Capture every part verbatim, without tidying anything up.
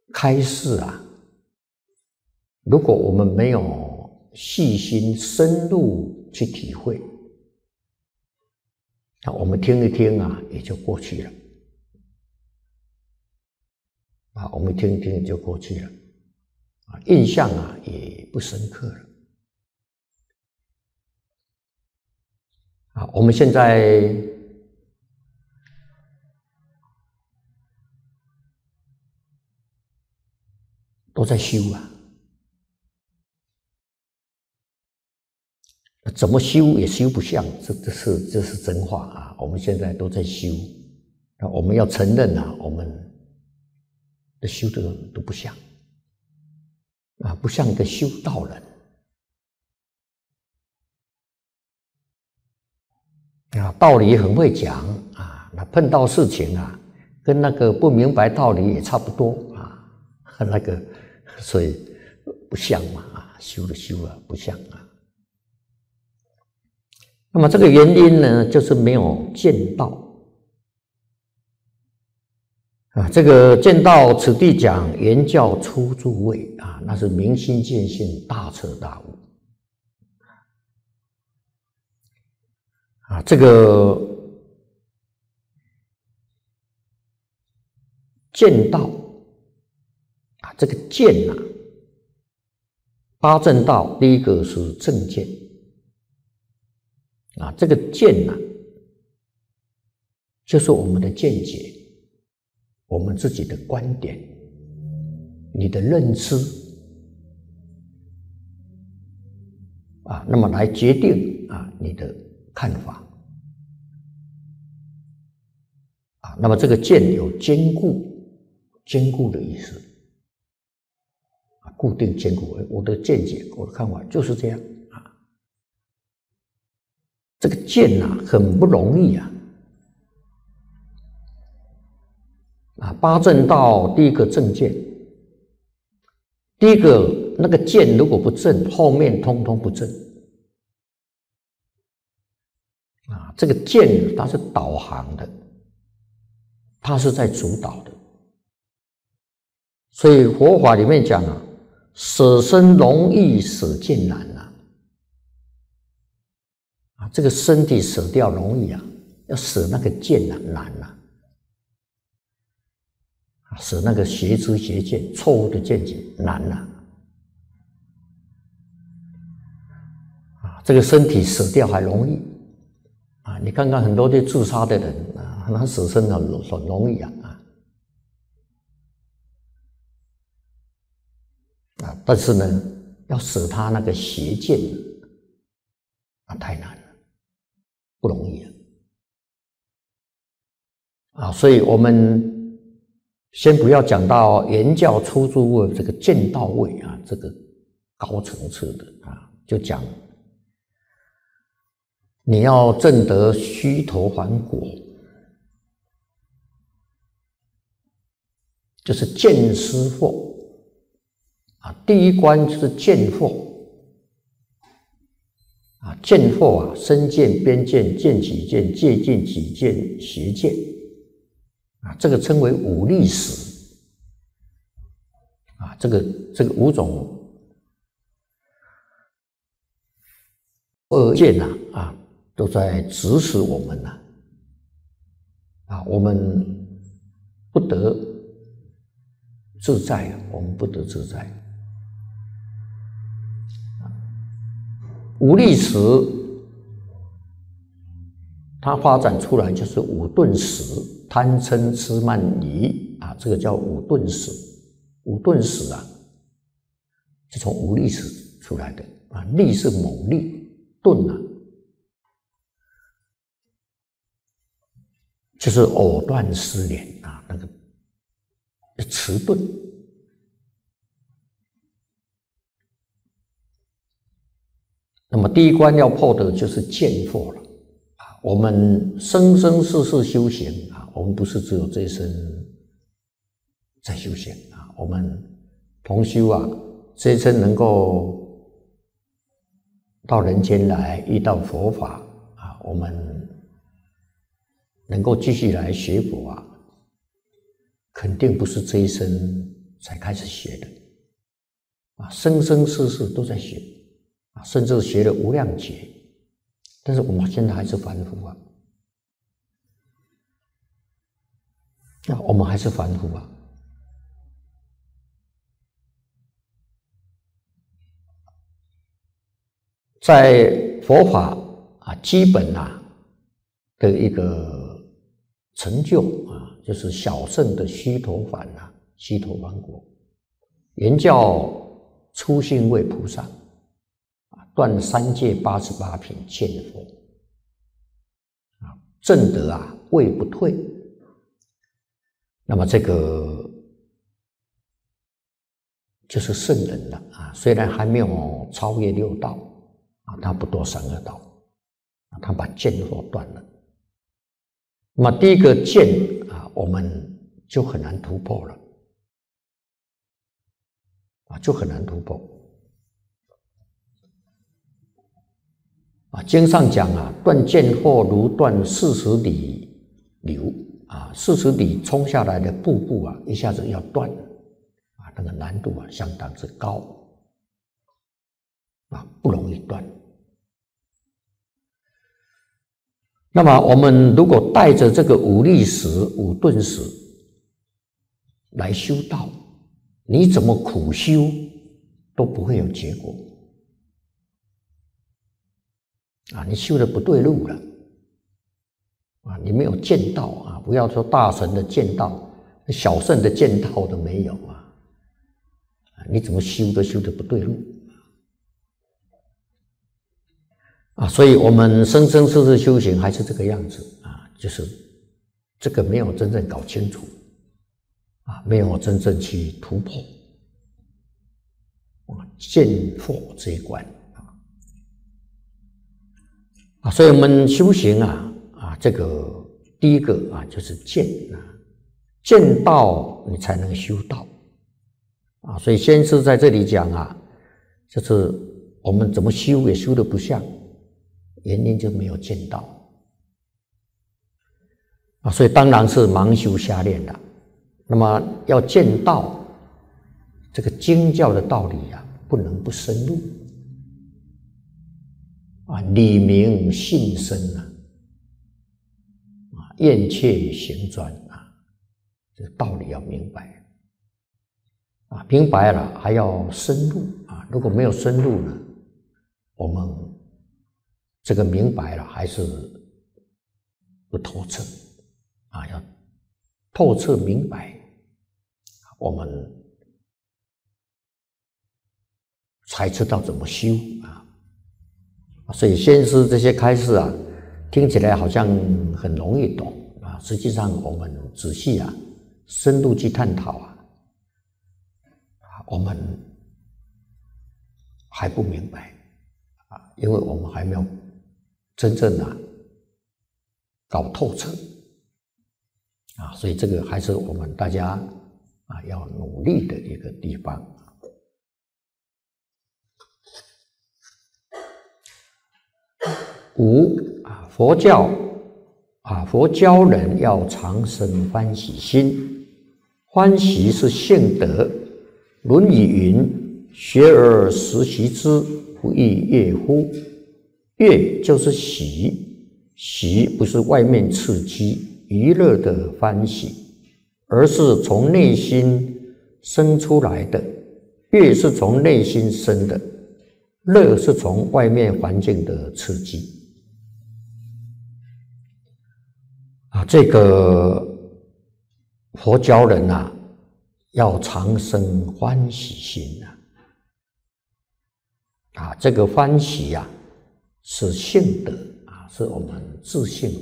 开示啊，如果我们没有细心深入去体会，那我们听一听啊，也就过去了。啊，我们听一听也就过去了，啊，印象啊也不深刻了。啊，我们现在都在修啊，怎么修也修不像，这这是这是真话啊！我们现在都在修，那我们要承认啊，我们的修的都不像啊，不像一个修道人啊，道理很会讲啊，那碰到事情啊，跟那个不明白道理也差不多啊，那个所以不像嘛啊，修的修啊，不像啊。那么这个原因呢，就是没有见道啊。这个见道，此地讲言教出诸位啊，那是明心见性，大彻大悟啊。这个见道啊，这个见啊，八正道第一个是正见。啊，这个见呐、啊，就是我们的见解，我们自己的观点，你的认知啊，那么来决定啊你的看法啊。那么这个见有坚固、坚固的意思啊，固定、坚固。我的见解、我的看法就是这样。这个见啊，很不容易啊！啊，八正道第一个正见，第一个那个见如果不正，后面通通不正啊。这个见它是导航的，它是在主导的，所以佛法里面讲啊，舍身容易，舍见难啊。啊，这个身体舍掉容易啊，要舍那个见啊难啊，舍那个邪知邪见、错误的见解难啊。啊，这个身体舍掉还容易啊，你看看很多的自杀的人啊，他舍身很很容易啊啊，但是呢，要舍他那个邪见啊，太难了。不容易啊！啊，所以我们先不要讲到言教出诸位这个见道位啊，这个高层次的啊，就讲你要证得须陀洹果，就是见思惑啊，第一关就是见惑。啊，见惑啊，身见、边见、见起见、戒见、起见、邪见，啊，这个称为五力使。啊，这个这个五种恶见呐，啊，都在指使我们呐，啊，我们不得自在啊，我们不得自在。五力使它发展出来就是五顿使，贪嗔痴慢疑啊，这个叫五顿使。五顿使啊，就从五力使出来的啊，力是猛力，顿啊就是藕断丝连啊，那个迟钝。那么第一关要破的就是见惑了啊！我们生生世世修行啊，我们不是只有这一生在修行啊，我们同修啊，这一生能够到人间来遇到佛法啊，我们能够继续来学佛啊，肯定不是这一生才开始学的，啊，生生世世都在学，啊，甚至学了无量劫，但是我们现在还是凡夫啊，啊，我们还是凡夫啊。在佛法啊，基本啊的一个成就啊，就是小乘的须陀洹啊，须陀洹果，原叫初信位菩萨啊，断三界八十八品见佛啊，证得啊位不退。那么这个就是圣人了啊，虽然还没有超越六道啊，他不堕三恶道啊，他把见惑断了。那么第一个见啊，我们就很难突破了啊，就很难突破啊。经上讲啊，断见惑如断四十里流啊，四十里冲下来的瀑布啊，一下子要断啊，那个难度啊相当之高啊，不容易断。那么我们如果带着这个五力识、五顿识来修道，你怎么苦修都不会有结果啊！你修的不对路了啊！你没有见道啊！不要说大神的见道，小圣的见道都没有啊！你怎么修都修的不对路啊！所以我们生生世世修行还是这个样子啊，就是这个没有真正搞清楚啊，没有真正去突破啊见惑这一关啊，所以我们修行啊啊，这个第一个啊就是见啊，见道你才能修道啊，所以先是在这里讲啊，就是我们怎么修也修得不像。原因就没有见到啊，所以当然是盲修瞎练的。那么要见道，这个经教的道理啊，不能不深入啊，理明信深啊，啊，厌切行专啊，这个道理要明白啊，明白了还要深入啊，如果没有深入呢，我们这个明白了还是不透彻啊，要透彻明白，我们才知道怎么修啊。所以先师这些开示啊，听起来好像很容易懂啊，实际上我们仔细啊，深入去探讨啊，我们还不明白啊，因为我们还没有真正啊搞透彻啊，所以这个还是我们大家啊要努力的一个地方。五啊，佛教啊，佛教人要常生欢喜心，欢喜是性德。《论语》云：“学而时习之，不亦乐乎？”乐就是喜，喜不是外面刺激娱乐的欢喜，而是从内心生出来的。乐是从内心生的，乐是从外面环境的刺激。啊，这个佛教人啊，要常生欢喜心啊！啊，这个欢喜呀、啊，是性德啊，是我们自性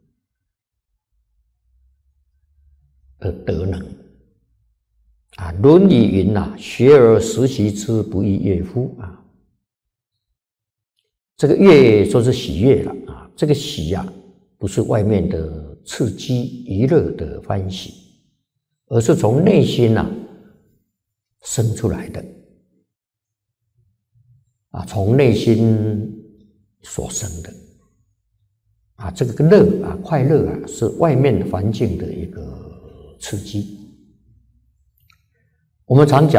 的德能啊。《论语》云呐：“学而时习之，不亦乐乎？”啊，这个乐说是喜悦了啊，这个喜呀、啊，不是外面的刺激娱乐的欢喜，而是从内心啊生出来的啊，从内心所生的啊，这个乐啊，快乐啊，是外面环境的一个刺激。 我们常讲